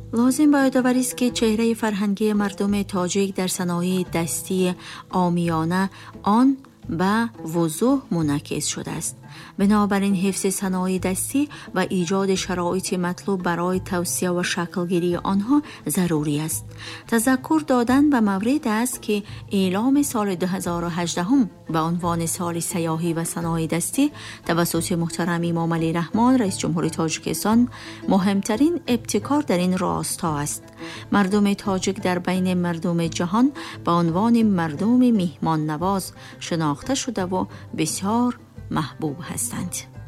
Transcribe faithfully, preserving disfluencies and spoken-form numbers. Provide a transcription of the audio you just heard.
لازم باید آوری است که چهره فرهنگی مردم تاجیک در صنایع دستی عامیانه آن به وضوح منعکس شده است. بنابراین حفظ صنایع دستی و ایجاد شرایط مطلوب برای توسعه و شکلگیری آنها ضروری است. تذکر دادن به مورد است که اعلام سال دو هزار و هجده به عنوان سال سیاحی و صنایع دستی توسط محترم امام علی رحمان رئیس جمهور تاجیکستان مهمترین ابتکار در این راستا است. مردم تاجیک در بین مردم جهان به عنوان مردم میهمان نواز شناخته شده و بسیار محبوب هستند.